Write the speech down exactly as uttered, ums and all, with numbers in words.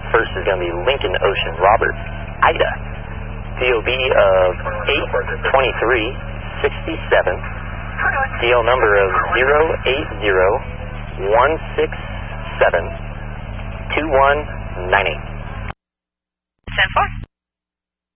First is going to be Lincoln Ocean Robert Ida, D O B of eight twenty-three sixty-seven, D L number of zero eight zero one six seven two one nine eight. ten four.